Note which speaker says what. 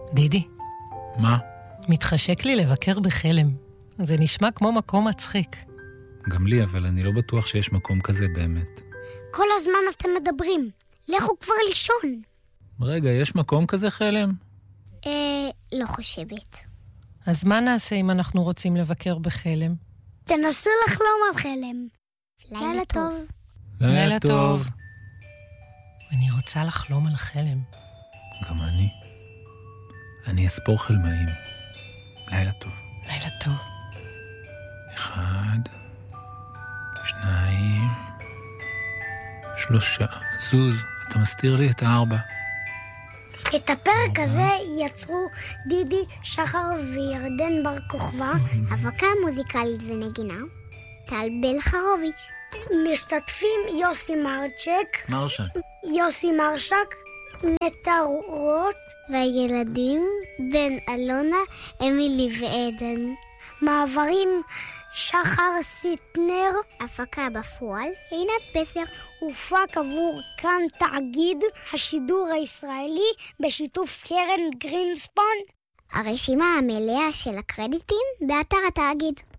Speaker 1: דידי,
Speaker 2: מה?
Speaker 1: מתחשק לי לבקר בחלם. זה נשמע כמו מקום מצחיק.
Speaker 2: גם לי, אבל אני לא בטוח שיש מקום כזה באמת.
Speaker 3: כל הזמן אתם מדברים. לכו כבר לישון.
Speaker 2: רגע, יש מקום כזה חלם?
Speaker 3: לא חושבת.
Speaker 1: אז מה נעשה אם אנחנו רוצים לבקר בחלם?
Speaker 3: תנסו לחלום על חלם. לילה טוב.
Speaker 1: לילה טוב. אני רוצה לחלום על חלם.
Speaker 2: גם אני. אני אספור חלמאים. לילה טוב.
Speaker 1: לילה טוב.
Speaker 2: 1, 2, 3. זוז, אתה מסתיר לי את 4.
Speaker 3: את הפרק הזה יצרו דידי שחר וירדן בר כוכבא, הפקה מוזיקלית ונגינה, טל בלחרוביץ'. משתתפים יוסי מרשק, נטע רוט, והילדים בן אלונה, אמילי ועדן. מעברים שחר סיטנר, הפקה בפועל, עינת פסר, הופק עבור כאן תאגיד השידור הישראלי בשיתוף קרן גרינספון. הרשימה המלאה של הקרדיטים באתר התאגיד.